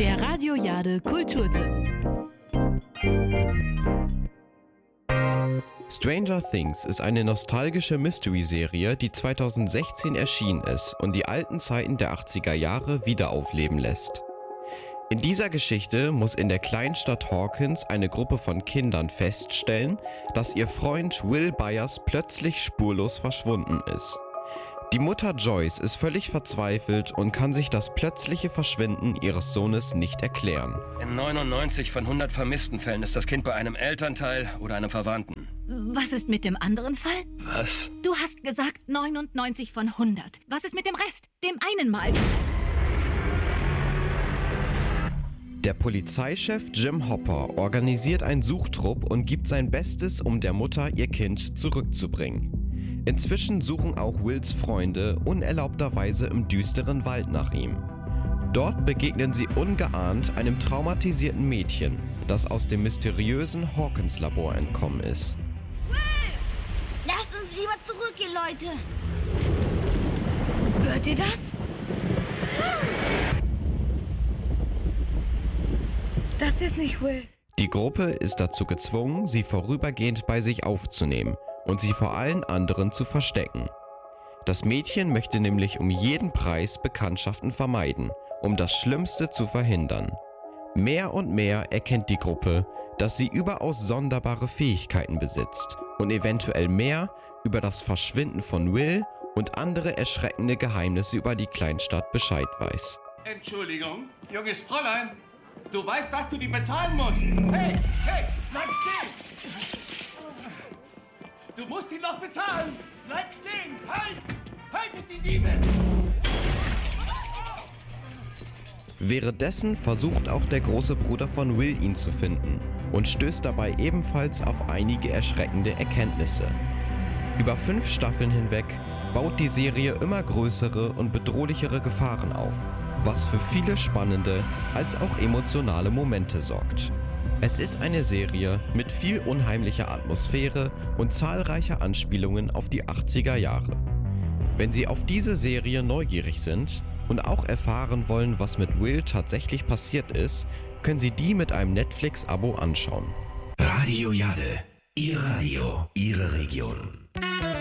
Der Radio Jade Kulturtipp. Stranger Things ist eine nostalgische Mystery-Serie, die 2016 erschienen ist und die alten Zeiten der 80er Jahre wieder aufleben lässt. In dieser Geschichte muss in der Kleinstadt Hawkins eine Gruppe von Kindern feststellen, dass ihr Freund Will Byers plötzlich spurlos verschwunden ist. Die Mutter Joyce ist völlig verzweifelt und kann sich das plötzliche Verschwinden ihres Sohnes nicht erklären. In 99 von 100 vermissten Fällen ist das Kind bei einem Elternteil oder einem Verwandten. Was ist mit dem anderen Fall? Was? Du hast gesagt 99 von 100. Was ist mit dem Rest? Dem einen Mal? Der Polizeichef Jim Hopper organisiert einen Suchtrupp und gibt sein Bestes, um der Mutter ihr Kind zurückzubringen. Inzwischen suchen auch Wills Freunde unerlaubterweise im düsteren Wald nach ihm. Dort begegnen sie ungeahnt einem traumatisierten Mädchen, das aus dem mysteriösen Hawkins-Labor entkommen ist. Will! Lasst uns lieber zurückgehen, Leute! Hört ihr das? Das ist nicht Will. Die Gruppe ist dazu gezwungen, sie vorübergehend bei sich aufzunehmen und sie vor allen anderen zu verstecken. Das Mädchen möchte nämlich um jeden Preis Bekanntschaften vermeiden, um das Schlimmste zu verhindern. Mehr und mehr erkennt die Gruppe, dass sie überaus sonderbare Fähigkeiten besitzt und eventuell mehr über das Verschwinden von Will und andere erschreckende Geheimnisse über die Kleinstadt Bescheid weiß. Entschuldigung, junges Fräulein. Du weißt, dass du die bezahlen musst. Hey, bleib stehen. Du musst ihn noch bezahlen. Bleib stehen. Haltet die Diebe. Währenddessen versucht auch der große Bruder von Will ihn zu finden und stößt dabei ebenfalls auf einige erschreckende Erkenntnisse. Über 5 Staffeln hinweg baut die Serie immer größere und bedrohlichere Gefahren auf, was für viele spannende als auch emotionale Momente sorgt. Es ist eine Serie mit viel unheimlicher Atmosphäre und zahlreicher Anspielungen auf die 80er Jahre. Wenn Sie auf diese Serie neugierig sind und auch erfahren wollen, was mit Will tatsächlich passiert ist, können Sie die mit einem Netflix-Abo anschauen. Radio Jade. Ihr Radio, Ihre Region.